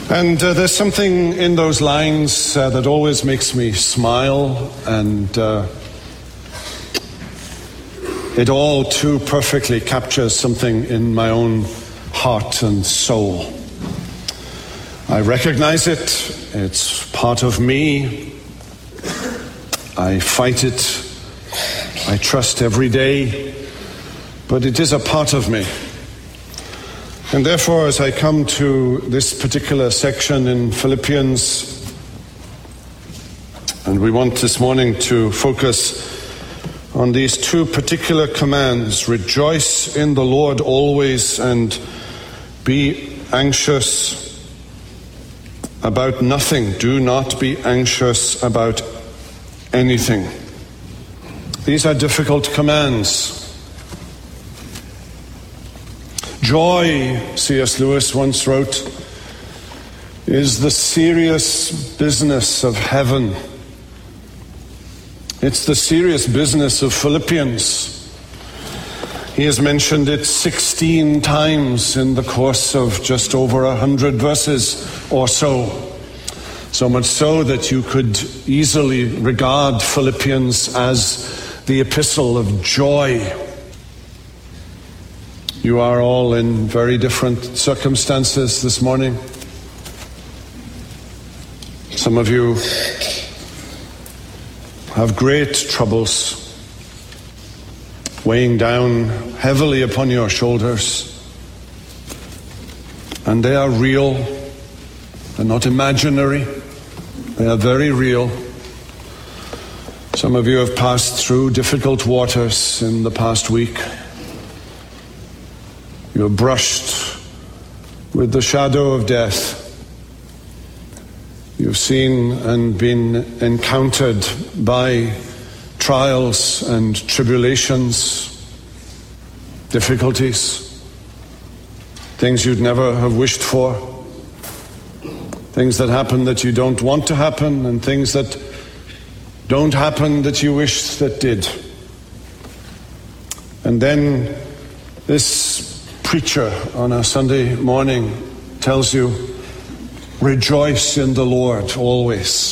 And there's something in those lines that always makes me smile, and it all too perfectly captures something in my own heart and soul. I recognize it. It's part of me. I fight it. I trust every day. But it is a part of me. And therefore, as I come to this particular section in Philippians, and we want this morning to focus on these two particular commands: rejoice in the Lord always, and be anxious about nothing. Do not be anxious about anything. These are difficult commands. Joy, C.S. Lewis once wrote, is the serious business of heaven. It's the serious business of Philippians. He has mentioned it 16 times in the course of just over 100 verses or so. So much so that you could easily regard Philippians as the epistle of joy. You are all in very different circumstances this morning. Some of you have great troubles weighing down heavily upon your shoulders. And they are real. They're not imaginary. They are very real. Some of you have passed through difficult waters in the past week. You have brushed with the shadow of death. You've seen and been encountered by trials and tribulations, difficulties, things you'd never have wished for, things that happen that you don't want to happen, and things that don't happen that you wish that did. And then this preacher on a Sunday morning tells you, rejoice in the Lord always,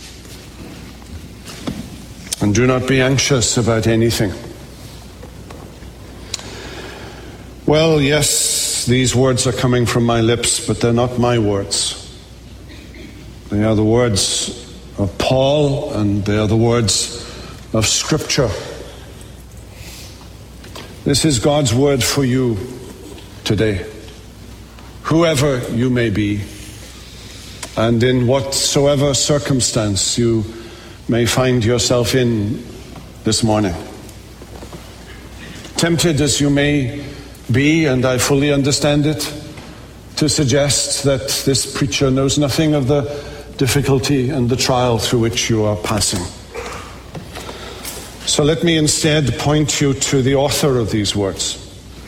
and do not be anxious about anything. Well, yes, these words are coming from my lips, but they're not my words. They are the words of Paul, and they are the words of Scripture. This is God's word for you today, whoever you may be, and in whatsoever circumstance you may find yourself in this morning. Tempted as you may be, and I fully understand it, to suggest that this preacher knows nothing of the difficulty and the trial through which you are passing. So let me instead point you to the author of these words,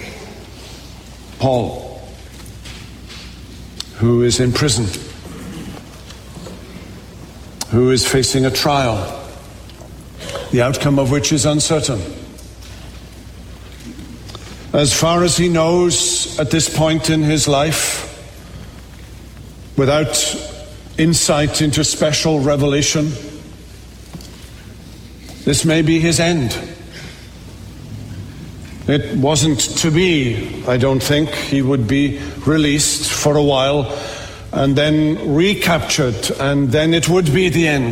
Paul, who is in prison, who is facing a trial, the outcome of which is uncertain. As far as he knows at this point in his life, without insight into special revelation, this may be his end. It wasn't to be, I don't think. He would be released for a while and then recaptured, and then it would be the end.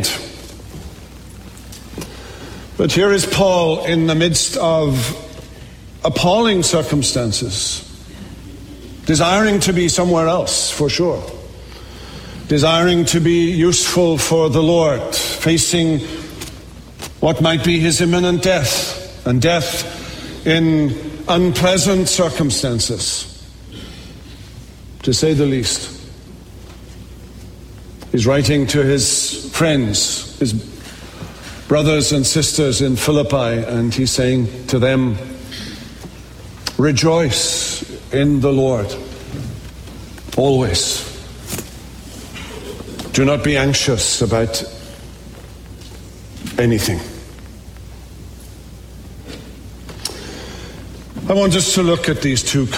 But here is Paul in the midst of appalling circumstances, desiring to be somewhere else, for sure, desiring to be useful for the Lord, facing what might be his imminent death, and death in unpleasant circumstances, to say the least. He's writing to his friends, his brothers and sisters in Philippi, and he's saying to them, rejoice in the Lord always. Do not be anxious about anything. I want us to look at these two